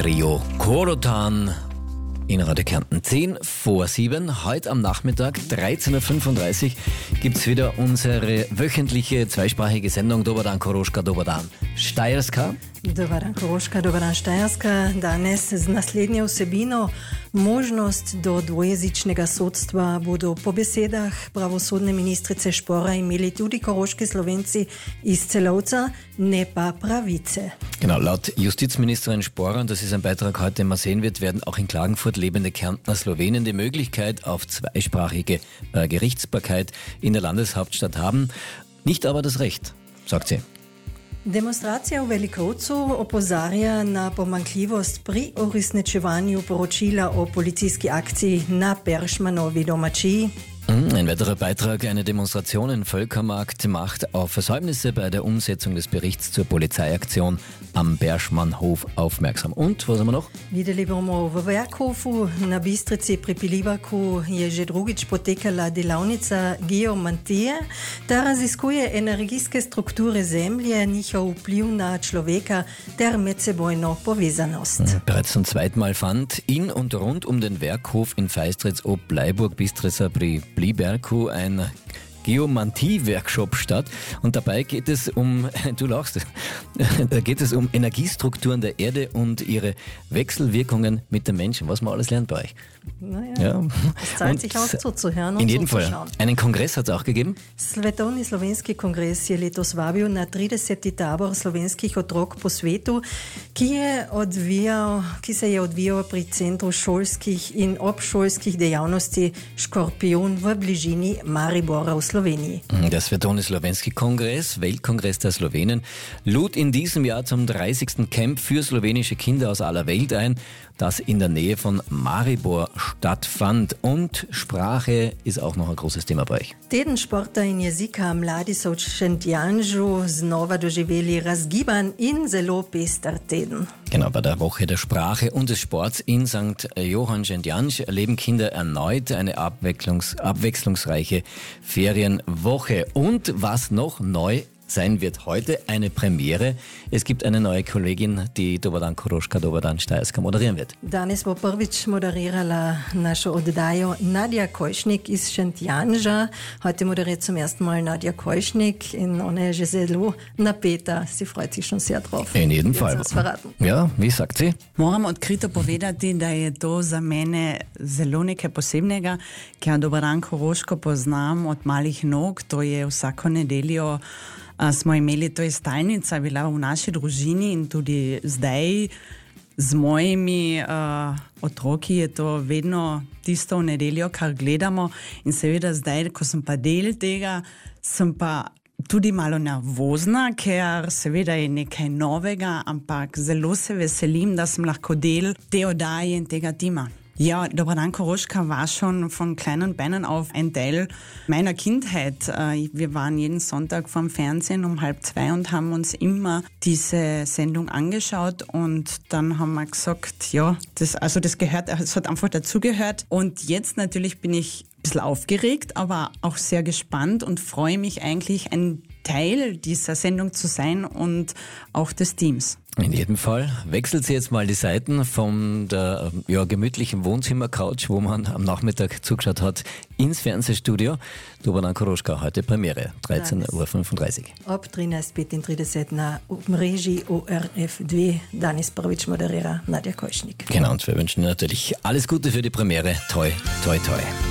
Trio Korotan in Radio Kärnten 10 vor 7. Heute am Nachmittag 13.35 Uhr gibt es wieder unsere wöchentliche zweisprachige Sendung Dobar dan Koroška, Dobar dan Štajerska. Dobar dan Koroška, Dobar dan Štajerska. Danes z naslednjo vsebino možnost do dvojezičnega sodstva bodo po besedah pravosodne ministrice Špora imeli tudi koroški Slovenci iz Celovca, ne pa pravice. Genau, laut Justizministerin Špora, und das ist ein Beitrag heute, den man sehen wird, werden auch in Klagenfurt lebende Kärntner Slowenen die Möglichkeit auf zweisprachige Gerichtsbarkeit in der Landeshauptstadt haben, nicht aber das Recht, sagt sie. Demonstracija v Velikovcu opozarja na pomanjkljivost pri uresničevanju poročila o policijski akciji na Peršmanovi domačiji. Ein weiterer Beitrag, eine Demonstration in Völkermarkt macht auf Versäumnisse bei der Umsetzung des Berichts zur Polizeiaktion am Beršmanhof aufmerksam. Und, was haben wir noch? Videli bomo v Verkhofu na Bistrici pri Pilibaku je že drugič potekala delavnica geomantije, da raziskuje energijske strukture zemlje, njihov vpliv na človeka ter medsebojno povezanost. Bereits zum zweiten Mal fand in und rund um den Werkhof in Feistritz ob Bleiburg Bistrica pri Pliberku ein Geomantie-Workshop statt und dabei geht es um, du lachst, da geht es um Energiestrukturen der Erde und ihre Wechselwirkungen mit den Menschen, was man alles lernt bei euch. Naja, ja. Es zahlt sich aus zuzuhören und in jedem zuzuschauen. Fall. Einen Kongress hat es auch gegeben? Svetovni slovenski kongres je letos vabil na 30. tabor slovenskih otrok po svetu, ki se je odvijal pri Centru šolskih in obšolskih dejavnosti Škorpion v bližini Maribora v Sloweniji. Der Svetovni slovenski Kongress, Weltkongress der Slowenen, lud in diesem Jahr zum 30. Camp für slowenische Kinder aus aller Welt ein, das in der Nähe von Maribor stattfand. Und Sprache ist auch noch ein großes Thema bei euch. Teden športa in jezika mladi so v Šentjanžu znova doživeli razgiban in zelo pester teden. Genau, bei der Woche der Sprache und des Sports in St. Johann Šentjanž erleben Kinder erneut eine abwechslungsreiche Ferienwoche. Und was noch neu sein wird heute, eine Premiere. Es gibt eine neue Kollegin, die Dobar dan Koroška, Dobar dan Štajerska moderieren wird. Danes bo prvič moderirala našo oddajo Nadja Kojšnik iz Šentjanža. Heute moderiert zum ersten Mal Nadja Kojšnik in ona je že zelo napeta. Sie freut sich schon sehr drauf. In jedem Fall. Ja, wie sagt sie? Moram odkrito povedati, da je to za mene zelo nekaj posebnega, ker Dobar dan Koroško poznam od malih nog, to je vsako nedeljo smo imeli, to je stalnica, bila v naši družini in tudi zdaj z mojimi otroki je to vedno tisto v nedeljo, kar gledamo in seveda zdaj, ko sem pa del tega, sem pa tudi malo nervozna, ker seveda je nekaj novega, ampak zelo se veselim, da sem lahko del te oddaje in tega tima. Ja, Dobar dan Koroška war schon von kleinen Beinen auf ein Teil meiner Kindheit. Wir waren jeden Sonntag vorm Fernsehen um 1:30 und haben uns immer diese Sendung angeschaut und dann haben wir gesagt, ja, das hat einfach dazugehört. Und jetzt natürlich bin ich ein bisschen aufgeregt, aber auch sehr gespannt und freue mich eigentlich, ein Teil dieser Sendung zu sein und auch des Teams. In jedem Fall wechselt sie jetzt mal die Seiten von der gemütlichen Wohnzimmer-Couch, wo man am Nachmittag zugeschaut hat, ins Fernsehstudio. Dobar dan Koroška, heute Premiere, 13.35 Uhr. Ob 13.35 na mreži ORF2 danes prvič moderira Nadja Kojšnik. Genau, und wir wünschen natürlich alles Gute für die Premiere. Toi, toi, toi.